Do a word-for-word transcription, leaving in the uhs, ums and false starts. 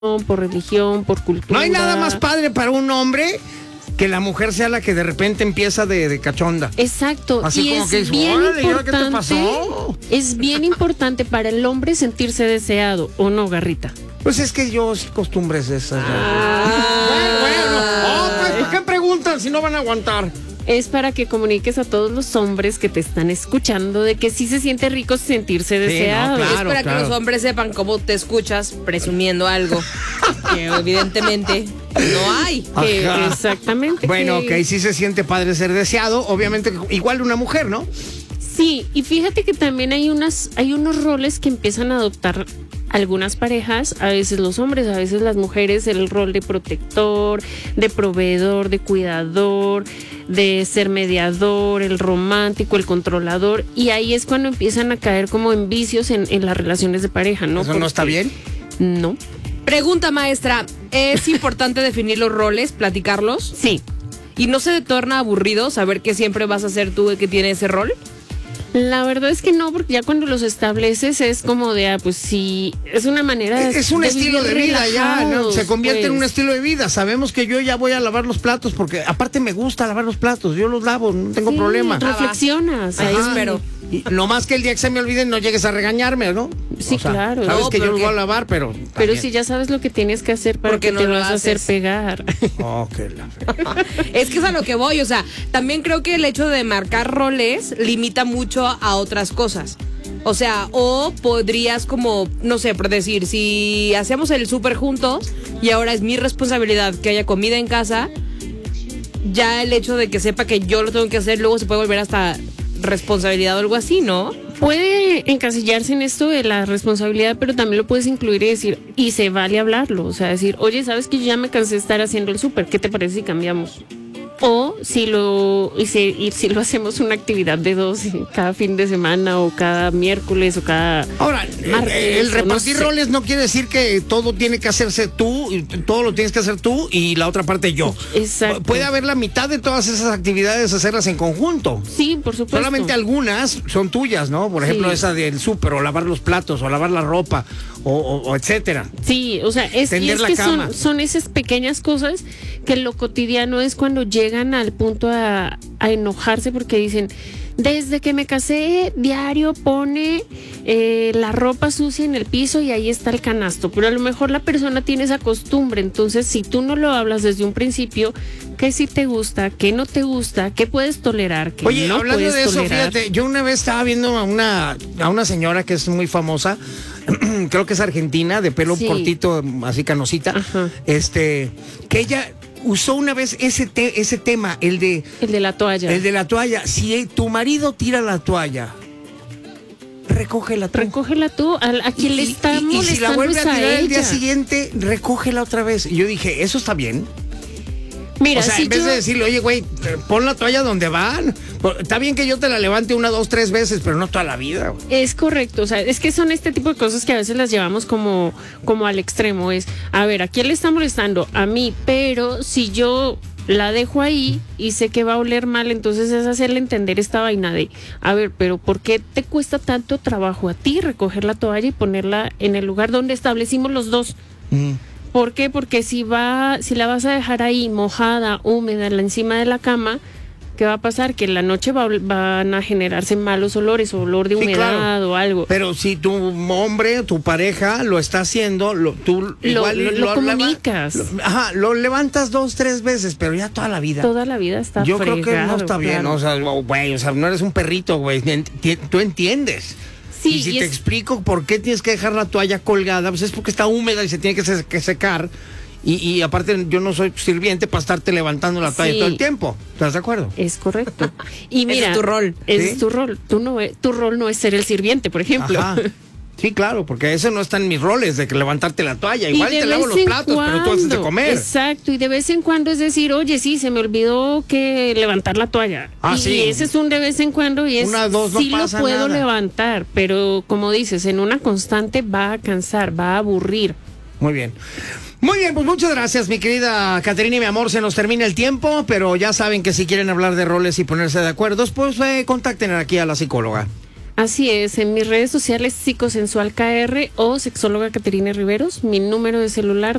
por religión, por cultura. No hay nada más padre para un hombre que la mujer sea la que de repente empieza de, de cachonda. Exacto. Así y como es que dices, bien órale, ¿y ahora importante, qué te pasó? Es bien importante para el hombre sentirse deseado, ¿o no, Garrita? Pues es que yo sí costumbres esas. Ah. Bueno, bueno. Oh, pues, ¿por qué preguntan si no van a aguantar? Es para que comuniques a todos los hombres que te están escuchando de que sí se siente rico sentirse deseado. no, claro. Es para claro. que los hombres sepan cómo te escuchas presumiendo algo que evidentemente no hay. Que- Ajá. exactamente. Bueno, que- ok, sí se siente padre ser deseado, obviamente igual una mujer, ¿no? Sí, y fíjate que también hay unas, hay unos roles que empiezan a adoptar algunas parejas, a veces los hombres, a veces las mujeres, el rol de protector, de proveedor, de cuidador, de ser mediador, el romántico, el controlador, y ahí es cuando empiezan a caer como en vicios en, en las relaciones de pareja, ¿no? ¿Eso no está Porque- bien? No. Pregunta, maestra, ¿es importante definir los roles, platicarlos? Sí. ¿Y no se te torna aburrido saber que siempre vas a ser tú el que tiene ese rol? La verdad es que no, porque ya cuando los estableces es como de, ah, pues sí, es una manera de Es un de estilo de vivir vida ya, ¿no? relajados, Se convierte en un pues. estilo de vida. Sabemos que yo ya voy a lavar los platos porque aparte me gusta lavar los platos, yo los lavo, no tengo Sí, problema. reflexionas. Ahí ahí espero. Y no más que el día que se me olviden no llegues a regañarme, ¿no? Sí, claro. Sabes No, que yo pero los que- voy a lavar, pero... Pero también. si ya sabes lo que tienes que hacer para ¿Por qué que no te lo vas a hacer haces? pegar. Oh, que la fe- Es que es a lo que voy, o sea, también creo que el hecho de marcar roles limita mucho a otras cosas. O sea, o podrías como, no sé, por decir, si hacemos el súper juntos y ahora es mi responsabilidad que haya comida en casa, ya el hecho de que sepa que yo lo tengo que hacer luego se puede volver hasta responsabilidad o algo así, ¿no? Puede encasillarse en esto de la responsabilidad, pero también lo puedes incluir y decir, y se vale hablarlo. O sea, decir, oye, ¿sabes que yo ya me cansé de estar haciendo el súper? ¿Qué te parece si cambiamos? O si lo, y si, y si lo hacemos una actividad de dos cada fin de semana o cada miércoles o cada Ahora, martes, eh, el o repartir no sé. roles no quiere decir que todo tiene que hacerse tú, y todo lo tienes que hacer tú y la otra parte yo. Exacto. Puede haber la mitad de todas esas actividades hacerlas en conjunto. Sí, por supuesto. Solamente algunas son tuyas, ¿no? Por ejemplo, Sí. esa del súper, o lavar los platos, o lavar la ropa, o, o- o etcétera. Sí, o sea, es, y Tender es la que cama. son, son esas pequeñas cosas que lo cotidiano es cuando llegan al punto a, a enojarse porque dicen, desde que me casé, diario pone eh, la ropa sucia en el piso y ahí está el canasto, pero a lo mejor la persona tiene esa costumbre, entonces si tú no lo hablas desde un principio, qué sí te gusta, qué no te gusta, qué puedes tolerar, qué Oye, no hablando puedes de eso, tolerar. fíjate, yo una vez estaba viendo a una, a una señora que es muy famosa, creo que es argentina, de pelo Sí. cortito, así canosita, Ajá. este, que ella usó una vez ese, te- ese tema, el de, El de la toalla. el de la toalla. Si tu marido tira la toalla, recógela tú. Recógela tú, a, a quien le está y, y si la molestando vuelve es a tirar el día ella. siguiente, recógela otra vez. Y yo dije, ¿eso está bien? Mira, o sea, si en vez yo- de decirle, oye, güey, pon la toalla donde van. Está bien que yo te la levante una, dos, tres veces, pero no toda la vida, güey. Es correcto, o sea, es que son este tipo de cosas que a veces las llevamos como, como al extremo. Es, a ver, ¿a quién le está molestando? A mí, pero si yo la dejo ahí y sé que va a oler mal, entonces es hacerle entender esta vaina de, a ver, pero ¿por qué te cuesta tanto trabajo a ti recoger la toalla y ponerla en el lugar donde establecimos los dos? Mm. ¿Por qué? Porque si va, si la vas a dejar ahí mojada, húmeda, en la encima de la cama, ¿qué va a pasar? Que en la noche va- van a generarse malos olores, o olor de Sí, humedad claro. o algo. Pero si tu hombre, tu pareja lo está haciendo, lo, tú igual lo- y lo leva- comunicas. lo- ajá, lo levantas dos, tres veces, pero ya toda la vida. Toda la vida está Yo creo que no fregado, está bien, claro. o sea, güey, o sea, no eres un perrito, güey, enti- tú entiendes. Sí, y si y te es- explico por qué tienes que dejar la toalla colgada, pues es porque está húmeda y se tiene que, se- que secar. Y, y aparte yo no soy sirviente para estarte levantando la toalla Sí. todo el tiempo. ¿Estás de acuerdo? Es correcto. Y Ese mira, es tu rol. ese ¿Sí? es tu rol. Tú no, e- tu rol no es ser el sirviente, por ejemplo. Ajá. Sí, claro, porque eso no está en mis roles de que levantarte la toalla. Y Igual de te lavo vez los en platos, pero tú haces de cuando, comer. Exacto, y de vez en cuando es decir, oye, sí, se me olvidó que levantar la toalla. Ah, y sí. ese es un de vez en cuando y es Una, dos, no sí pasa lo puedo nada. levantar, pero como dices, en una constante va a cansar, va a aburrir. Muy bien. Muy bien, pues muchas gracias, mi querida Caterina y mi amor. Se nos termina el tiempo, pero ya saben que si quieren hablar de roles y ponerse de acuerdo, pues eh, contacten aquí a la psicóloga. Así es, en mis redes sociales psicosensual K R o sexóloga Caterina Riveros, mi número de celular